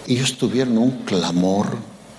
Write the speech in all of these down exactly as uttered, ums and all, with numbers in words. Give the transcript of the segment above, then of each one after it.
Ellos tuvieron un clamor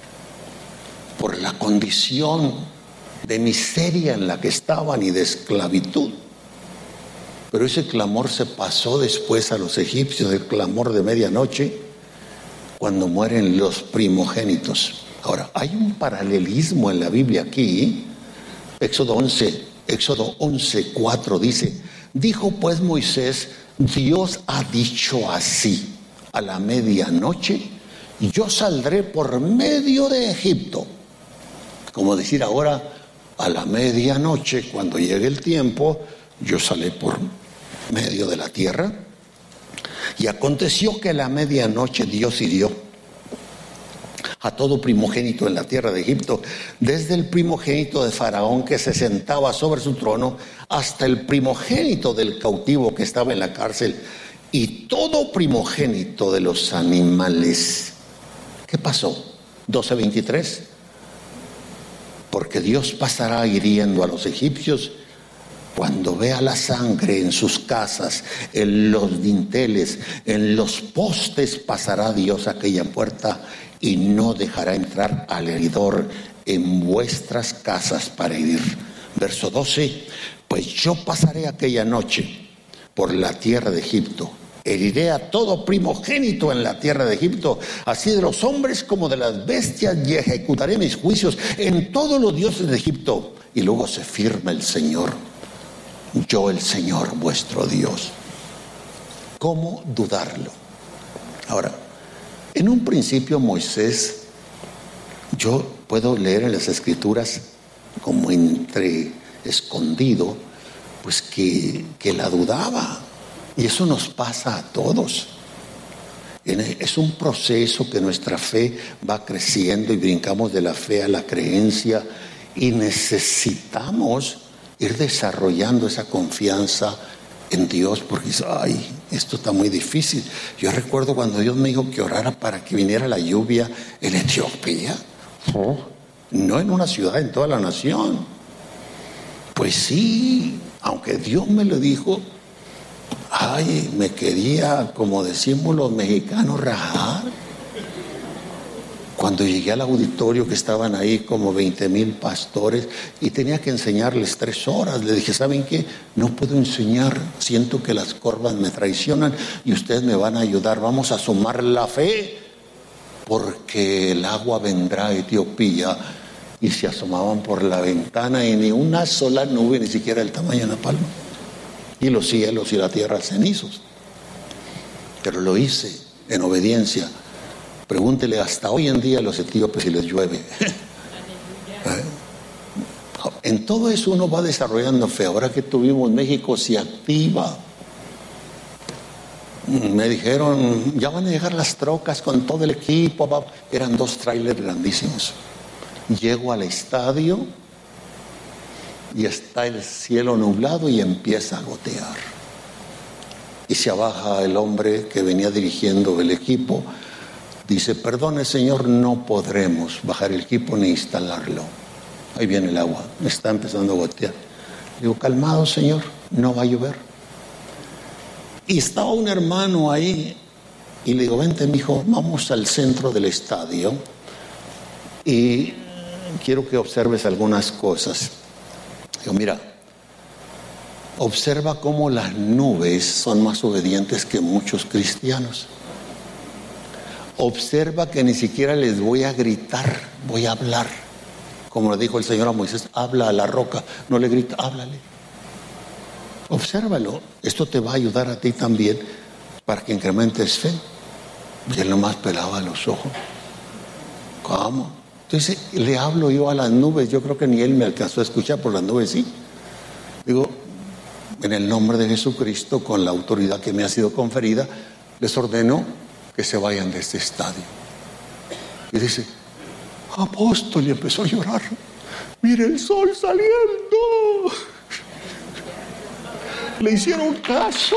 por la condición de miseria en la que estaban y de esclavitud. Pero ese clamor se pasó después a los egipcios, el clamor de medianoche, cuando mueren los primogénitos. Ahora, hay un paralelismo en la Biblia aquí. Éxodo once, Éxodo once, cuatro dice: dijo pues Moisés, Dios ha dicho así, a la medianoche yo saldré por medio de Egipto. Como decir ahora, a la medianoche, cuando llegue el tiempo, yo salí por medio de la tierra. Y aconteció que a la medianoche Dios hirió a todo primogénito en la tierra de Egipto, desde el primogénito de Faraón que se sentaba sobre su trono, hasta el primogénito del cautivo que estaba en la cárcel, y todo primogénito de los animales. ¿Qué pasó? doce veintitrés. Porque Dios pasará hiriendo a los egipcios cuando vea la sangre en sus casas, en los dinteles, en los postes, pasará Dios aquella puerta y no dejará entrar al heridor en vuestras casas para herir. Verso doce, pues yo pasaré aquella noche por la tierra de Egipto, heriré a todo primogénito en la tierra de Egipto, así de los hombres como de las bestias, y ejecutaré mis juicios en todos los dioses de Egipto. Y luego se firma el Señor, yo el Señor vuestro Dios. ¿Cómo dudarlo? Ahora, en un principio Moisés, yo puedo leer en las Escrituras como entre escondido, pues que, que la dudaba. Y eso nos pasa a todos. Es un proceso que nuestra fe va creciendo y brincamos de la fe a la creencia, y necesitamos ir desarrollando esa confianza en Dios, porque ay, esto está muy difícil. Yo recuerdo cuando Dios me dijo que orara para que viniera la lluvia en Etiopía, oh, no en una ciudad, en toda la nación. Pues sí, aunque Dios me lo dijo, ay, me quería, como decimos los mexicanos, rajar. Cuando llegué al auditorio, que estaban ahí como veinte mil pastores, y tenía que enseñarles tres horas, le dije, ¿saben qué? No puedo enseñar, siento que las corvas me traicionan y ustedes me van a ayudar. Vamos a sumar la fe, porque el agua vendrá a Etiopía. Y se asomaban por la ventana y ni una sola nube, ni siquiera el tamaño de una palma. Y los cielos y la tierra cenizos. Pero lo hice en obediencia. Pregúntele hasta hoy en día a los etíopes si les llueve. En todo eso uno va desarrollando fe. Ahora que tuvimos México se activa. Me dijeron, ya van a llegar las trocas con todo el equipo. Eran dos trailers grandísimos. Llego al estadio y está el cielo nublado y empieza a gotear. Y se baja el hombre que venía dirigiendo el equipo. Dice, perdone señor, no podremos bajar el equipo ni instalarlo. Ahí viene el agua, está empezando a gotear. Digo, calmado señor, no va a llover. Y estaba un hermano ahí y le digo, vente mijo, vamos al centro del estadio y quiero que observes algunas cosas. Digo, mira, observa cómo las nubes son más obedientes que muchos cristianos. Observa que ni siquiera les voy a gritar, voy a hablar. Como le dijo el Señor a Moisés, habla a la roca, no le grita, háblale. Obsérvalo, esto te va a ayudar a ti también para que incrementes fe. Y él nomás pelaba los ojos. ¿Cómo? Entonces le hablo yo a las nubes, yo creo que ni él me alcanzó a escuchar, por las nubes sí. Digo, en el nombre de Jesucristo, con la autoridad que me ha sido conferida, les ordeno que se vayan de este estadio. Y dice, apóstol, y empezó a llorar. Mire el sol saliendo. Le hicieron caso.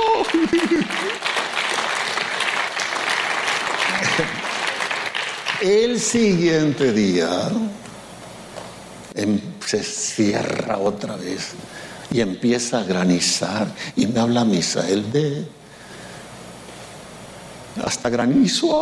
El siguiente día se cierra otra vez y empieza a granizar. Y me habla Misael de hasta granizo